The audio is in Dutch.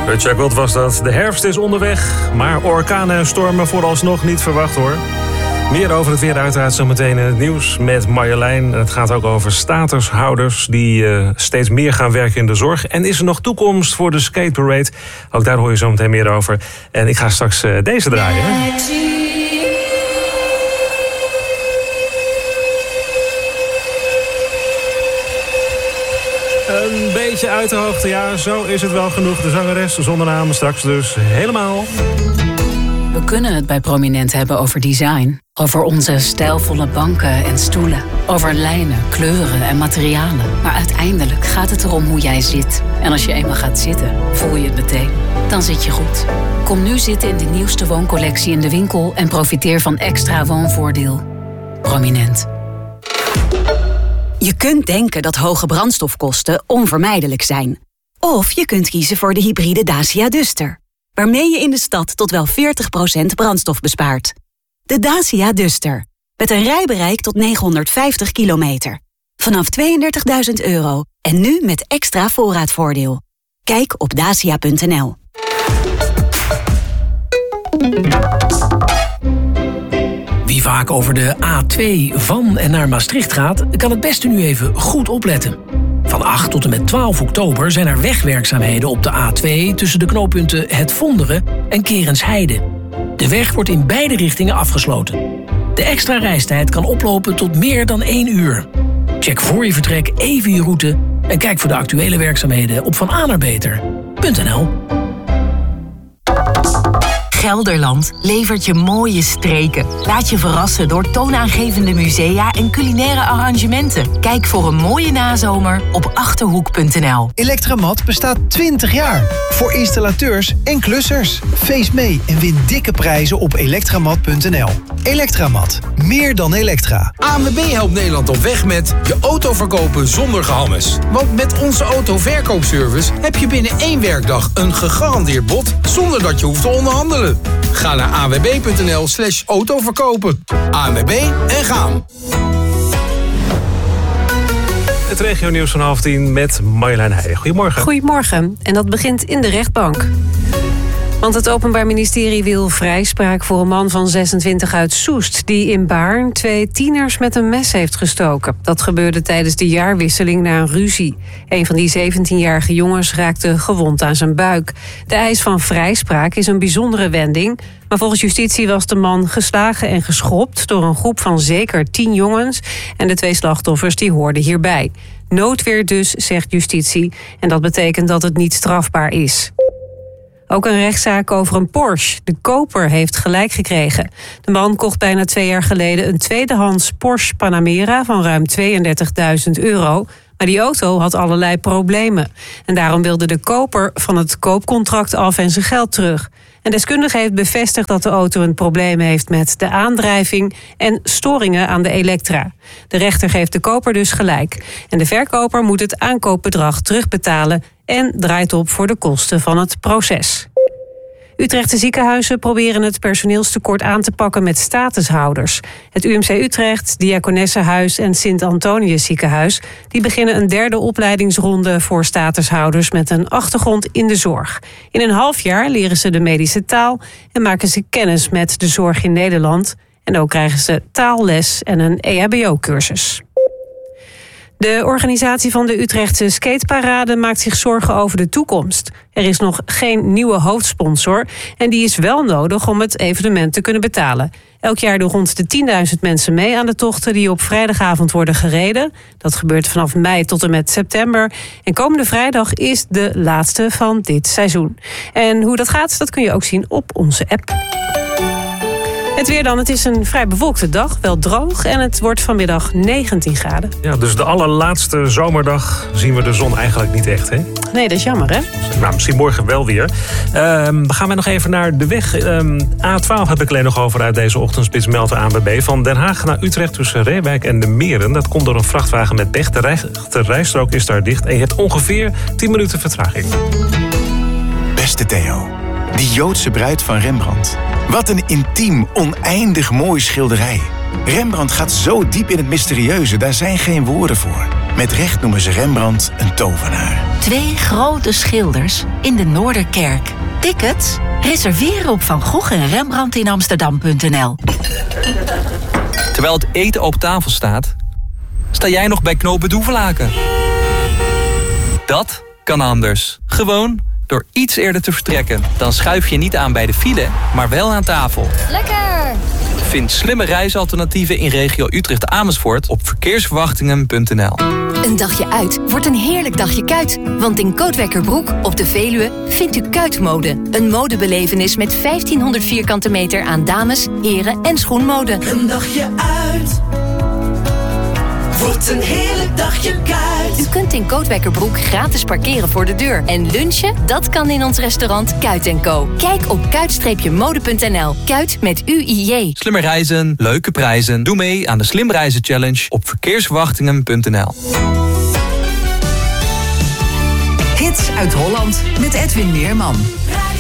Chuck Watt was dat. De herfst is onderweg, maar orkanen en stormen vooralsnog niet verwacht hoor. Meer over het weer uiteraard zometeen in het nieuws met Marjolein. Het gaat ook over statushouders die steeds meer gaan werken in de zorg. En is er nog toekomst voor de Skate Parade? Ook daar hoor je zometeen meer over. En ik ga straks deze draaien. Een beetje uit de hoogte, ja, zo is het wel genoeg. De zangeres zonder naam straks dus helemaal. We kunnen het bij Prominent hebben over design. Over onze stijlvolle banken en stoelen. Over lijnen, kleuren en materialen. Maar uiteindelijk gaat het erom hoe jij zit. En als je eenmaal gaat zitten, voel je het meteen. Dan zit je goed. Kom nu zitten in de nieuwste wooncollectie in de winkel en profiteer van extra woonvoordeel. Prominent. Je kunt denken dat hoge brandstofkosten onvermijdelijk zijn. Of je kunt kiezen voor de hybride Dacia Duster, waarmee je in de stad tot wel 40% brandstof bespaart. De Dacia Duster, met een rijbereik tot 950 kilometer. Vanaf €32.000 en nu met extra voorraadvoordeel. Kijk op dacia.nl. Wie vaak over de A2 van en naar Maastricht gaat, kan het beste nu even goed opletten. Van 8 tot en met 12 oktober zijn er wegwerkzaamheden op de A2 tussen de knooppunten Het Vonderen en Kerensheide. De weg wordt in beide richtingen afgesloten. De extra reistijd kan oplopen tot meer dan 1 uur. Check voor je vertrek even je route en kijk voor de actuele werkzaamheden op vananerbeter.nl. Gelderland levert je mooie streken. Laat je verrassen door toonaangevende musea en culinaire arrangementen. Kijk voor een mooie nazomer op Achterhoek.nl. Elektramat bestaat 20 jaar. Voor installateurs en klussers. Feest mee en win dikke prijzen op elektramat.nl. Elektramat. Meer dan elektra. ANWB helpt Nederland op weg met je auto verkopen zonder gehammes. Want met onze autoverkoopservice heb je binnen 1 werkdag een gegarandeerd bod zonder dat je hoeft te onderhandelen. Ga naar anwb.nl/autoverkopen. ANWB en gaan. Het regionieuws van 9:30 met Marjolein Heijen. Goedemorgen. Goedemorgen. En dat begint in de rechtbank. Want het Openbaar Ministerie wil vrijspraak voor een man van 26 uit Soest, die in Baarn 2 tieners met een mes heeft gestoken. Dat gebeurde tijdens de jaarwisseling na een ruzie. Een van die 17-jarige jongens raakte gewond aan zijn buik. De eis van vrijspraak is een bijzondere wending, maar volgens justitie was de man geslagen en geschopt door een groep van zeker 10 jongens en de 2 slachtoffers die hoorden hierbij. Noodweer dus, zegt justitie, en dat betekent dat het niet strafbaar is. Ook een rechtszaak over een Porsche. De koper heeft gelijk gekregen. De man kocht bijna 2 jaar geleden een tweedehands Porsche Panamera van ruim €32.000. Maar die auto had allerlei problemen. En daarom wilde de koper van het koopcontract af en zijn geld terug. Een deskundige heeft bevestigd dat de auto een probleem heeft met de aandrijving en storingen aan de elektra. De rechter geeft de koper dus gelijk. En de verkoper moet het aankoopbedrag terugbetalen en draait op voor de kosten van het proces. Utrechtse ziekenhuizen proberen het personeelstekort aan te pakken met statushouders. Het UMC Utrecht, Diakonessenhuis en Sint-Antonius ziekenhuis die beginnen een 3e opleidingsronde voor statushouders met een achtergrond in de zorg. In een half jaar leren ze de medische taal en maken ze kennis met de zorg in Nederland. En ook krijgen ze taalles en een EHBO-cursus. De organisatie van de Utrechtse skateparade maakt zich zorgen over de toekomst. Er is nog geen nieuwe hoofdsponsor en die is wel nodig om het evenement te kunnen betalen. Elk jaar doen rond de 10.000 mensen mee aan de tochten die op vrijdagavond worden gereden. Dat gebeurt vanaf mei tot en met september. En komende vrijdag is de laatste van dit seizoen. En hoe dat gaat, dat kun je ook zien op onze app. Het weer dan. Het is een vrij bewolkte dag, wel droog en het wordt vanmiddag 19 graden. Ja, dus de allerlaatste zomerdag zien we de zon eigenlijk niet echt, hè? Nee, dat is jammer, hè? Nou, misschien morgen wel weer. Gaan we nog even naar de weg. A12 heb ik alleen nog over uit deze ochtendspits, meldt de ANWB. Van Den Haag naar Utrecht tussen Reewijk en de Meren. Dat komt door een vrachtwagen met pech. De rijstrook is daar dicht en je hebt ongeveer 10 minuten vertraging. Beste Theo, die Joodse bruid van Rembrandt. Wat een intiem, oneindig mooi schilderij. Rembrandt gaat zo diep in het mysterieuze, daar zijn geen woorden voor. Met recht noemen ze Rembrandt een tovenaar. 2 grote schilders in de Noorderkerk. Tickets? Reserveren op Van Gogh en Rembrandt in Amsterdam.nl. Terwijl het eten op tafel staat, sta jij nog bij knooppunt Hoevelaken. Dat kan anders. Gewoon door iets eerder te vertrekken. Dan schuif je niet aan bij de file, maar wel aan tafel. Lekker! Vind slimme reisalternatieven in regio Utrecht-Amersfoort op verkeersverwachtingen.nl. Een dagje uit wordt een heerlijk dagje Kuit. Want in Kootwekkerbroek op de Veluwe vindt u Kuitmode. Een modebelevenis met 1500 vierkante meter aan dames, heren en schoenmode. Een dagje uit wordt een heerlijk dagje Kuit. U kunt in Kootwekkerbroek gratis parkeren voor de deur. En lunchen, dat kan in ons restaurant Kuit & Co. Kijk op kuit-mode.nl. Kuit met UIJ. Slimmer reizen, leuke prijzen. Doe mee aan de Slim Reizen Challenge op verkeersverwachtingen.nl. Hits uit Holland met Edwin Meerman.